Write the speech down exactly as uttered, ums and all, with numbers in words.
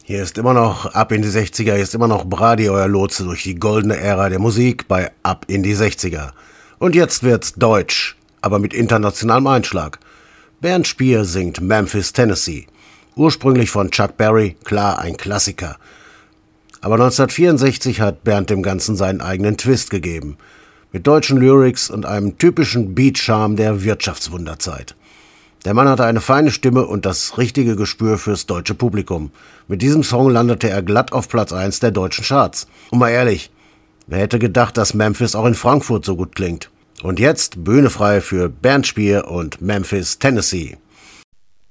Hier ist immer noch Ab in die sechziger, hier ist immer noch Brady, euer Lotse durch die goldene Ära der Musik bei Ab in die sechziger. Und jetzt wird's deutsch, aber mit internationalem Einschlag. Bernd Spier singt Memphis, Tennessee. Ursprünglich von Chuck Berry, klar ein Klassiker. Aber neunzehnhundertvierundsechzig hat Bernd dem Ganzen seinen eigenen Twist gegeben. Mit deutschen Lyrics und einem typischen Beat-Charme der Wirtschaftswunderzeit. Der Mann hatte eine feine Stimme und das richtige Gespür fürs deutsche Publikum. Mit diesem Song landete er glatt auf Platz eins der deutschen Charts. Und mal ehrlich, wer hätte gedacht, dass Memphis auch in Frankfurt so gut klingt? Und jetzt Bühne frei für Bernd Spier und Memphis, Tennessee.